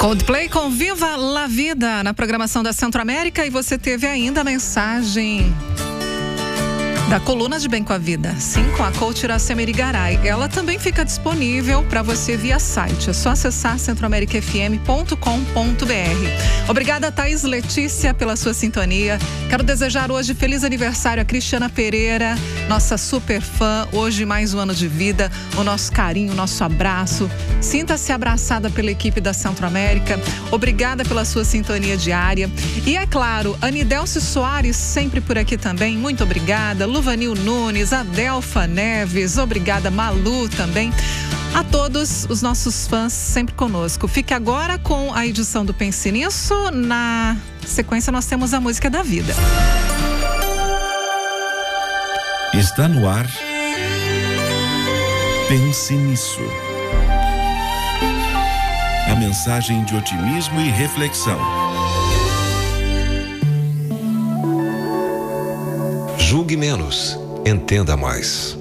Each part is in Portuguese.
Coldplay com Viva la Vida na programação da Centro-América, e você teve ainda a mensagem da Coluna de Bem com a Vida, sim, com a coach Iracema Irigaray. Ela também fica disponível para você via site. É só acessar centroamericafm.com.br. Obrigada, Thaís Letícia, pela sua sintonia. Quero desejar hoje feliz aniversário a Cristiana Pereira, nossa super fã. Hoje mais um ano de vida, o nosso carinho, o nosso abraço. Sinta-se abraçada pela equipe da Centro-América. Obrigada pela sua sintonia diária. E é claro, Anidelce Soares sempre por aqui também. Muito obrigada. Luvanil Nunes, Adelfa Neves, obrigada, Malu também. A todos os nossos fãs sempre conosco. Fique agora com a edição do Pense Nisso. Na sequência nós temos a música da vida. Está no ar. Pense Nisso. A mensagem de otimismo e reflexão. Julgue menos, entenda mais.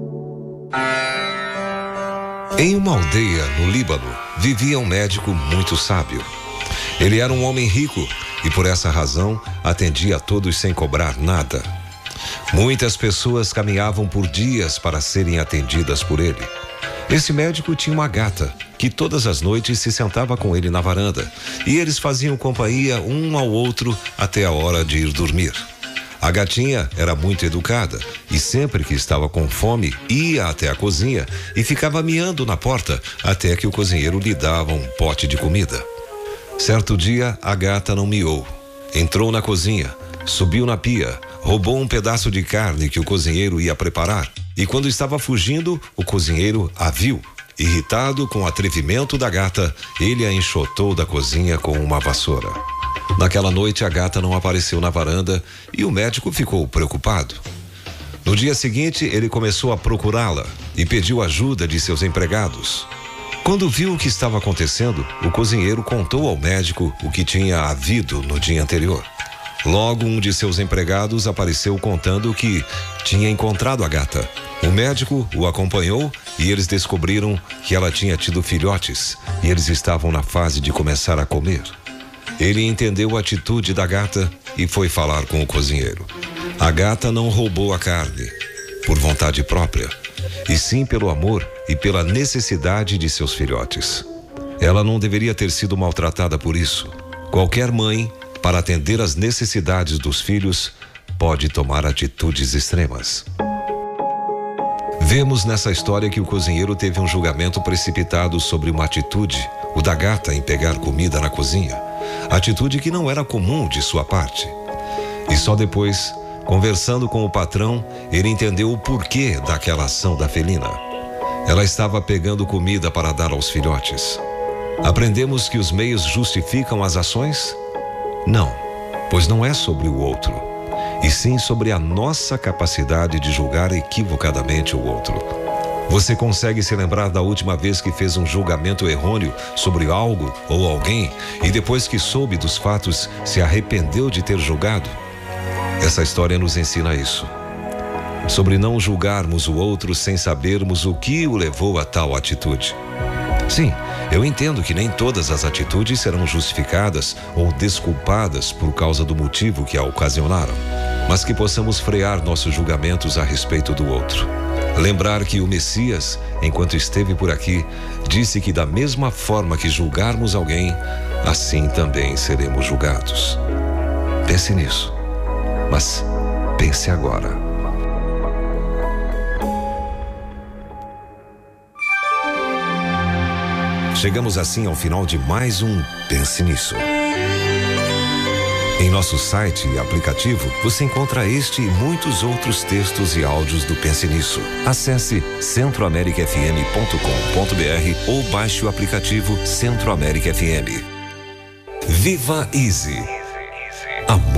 Em uma aldeia no Líbano, vivia um médico muito sábio. Ele era um homem rico e, por essa razão, atendia a todos sem cobrar nada. Muitas pessoas caminhavam por dias para serem atendidas por ele. Esse médico tinha uma gata que todas as noites se sentava com ele na varanda e eles faziam companhia um ao outro até a hora de ir dormir. A gatinha era muito educada e sempre que estava com fome ia até a cozinha e ficava miando na porta até que o cozinheiro lhe dava um pote de comida. Certo dia, a gata não miou. Entrou na cozinha, subiu na pia, roubou um pedaço de carne que o cozinheiro ia preparar e quando estava fugindo, o cozinheiro a viu. Irritado com o atrevimento da gata, ele a enxotou da cozinha com uma vassoura. Naquela noite, a gata não apareceu na varanda e o médico ficou preocupado. No dia seguinte, ele começou a procurá-la e pediu ajuda de seus empregados. Quando viu o que estava acontecendo, o cozinheiro contou ao médico o que tinha havido no dia anterior. Logo, um de seus empregados apareceu contando que tinha encontrado a gata. O médico o acompanhou e eles descobriram que ela tinha tido filhotes e eles estavam na fase de começar a comer. Ele entendeu a atitude da gata e foi falar com o cozinheiro. A gata não roubou a carne por vontade própria, e sim pelo amor e pela necessidade de seus filhotes. Ela não deveria ter sido maltratada por isso. Qualquer mãe, para atender às necessidades dos filhos, pode tomar atitudes extremas. Vemos nessa história que o cozinheiro teve um julgamento precipitado sobre uma atitude, o da gata em pegar comida na cozinha. Atitude que não era comum de sua parte. E só depois, conversando com o patrão, ele entendeu o porquê daquela ação da felina. Ela estava pegando comida para dar aos filhotes. Aprendemos que os meios justificam as ações? Não, pois não é sobre o outro, e sim sobre a nossa capacidade de julgar equivocadamente o outro. Você consegue se lembrar da última vez que fez um julgamento errôneo sobre algo ou alguém e depois que soube dos fatos se arrependeu de ter julgado? Essa história nos ensina isso. Sobre não julgarmos o outro sem sabermos o que o levou a tal atitude. Sim, eu entendo que nem todas as atitudes serão justificadas ou desculpadas por causa do motivo que a ocasionaram, mas que possamos frear nossos julgamentos a respeito do outro. Lembrar que o Messias, enquanto esteve por aqui, disse que da mesma forma que julgarmos alguém, assim também seremos julgados. Pense nisso, mas pense agora. Chegamos assim ao final de mais um Pense Nisso. Em nosso site e aplicativo, você encontra este e muitos outros textos e áudios do Pense Nisso. Acesse centroamericafm.com.br ou baixe o aplicativo Centro-América FM. Viva Easy.